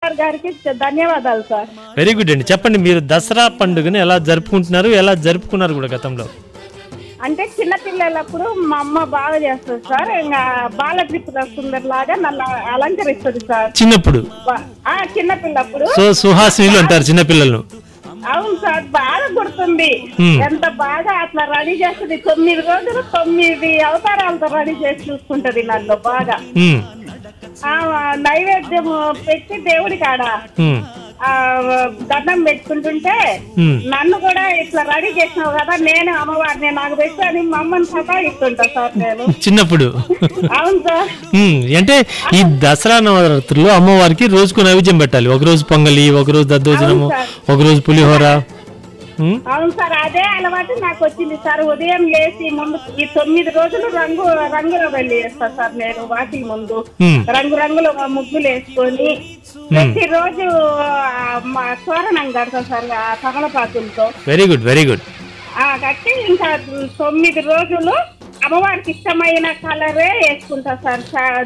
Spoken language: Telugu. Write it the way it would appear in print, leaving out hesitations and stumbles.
సార్ గారికి ధన్యవాదాలు సార్. వెరీ గుడ్ అండి. చెప్పండి, మీరు దసరా పండుగను ఎలా జరుపుకుంటున్నారు, ఎలా జరుపుకున్నారు కూడా గతంలో? అంటే చిన్నపిల్లలప్పుడు మా అమ్మ బాగా చేస్తుంది సార్. ఇంకా బాలత్రిపుర సుందర్ లాగా నన్ను అలంకరిస్తుంది సార్ చిన్నప్పుడు. చిన్నపిల్లప్పుడు సుహాసినిలు అంటారు చిన్నపిల్లలను. అవును సార్, బాగా గుర్తుంది. ఎంత బాగా అట్లా రెడీ చేస్తుంది. 9 రోజులు 9 అవతారాలతో రెడీ చేసి చూసుకుంటది నన్ను బాగా. నైవేద్యం పెట్టి దేవుడి కాడ దండం పెట్టుకుంటుంటే నన్ను కూడా ఇట్లా రెడీ చేసినావు కదా, నేను అమ్మవారిని నాకు పెట్టి అని మా అమ్మని సతాయిస్తుంటా సార్ నేను చిన్నప్పుడు. అవును సార్. అంటే ఈ దసరా నవరాత్రులు అమ్మవారికి రోజుకు నైవేద్యం పెట్టాలి. ఒక రోజు పొంగలి, ఒక రోజు దద్దోజనము, ఒక రోజు పులిహోర. అవును సార్, అదే అలవాటు నాకు వచ్చింది సార్. ఉదయం లేచి ముందు ఈ 9 రోజులు రంగుల వెళ్ళి వేస్తా సార్ నేను. వాటి ముందు రంగుల ముగ్గులు వేసుకొని ప్రతిరోజు తోరణం కడతా sir తమలపాకులతో. Very good, very good. కట్టి ఇంకా 9 రోజులు అమ్మవారికి ఇష్టమైన కలరే వేసుకుంటా సార్.